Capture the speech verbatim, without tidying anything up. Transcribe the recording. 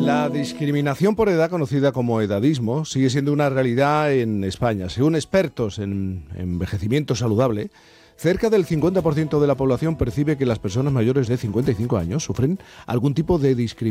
La discriminación por edad, conocida como edadismo, sigue siendo una realidad en España. Según expertos en envejecimiento saludable, cerca del cincuenta por ciento de la población percibe que las personas mayores de cincuenta y cinco años sufren algún tipo de discriminación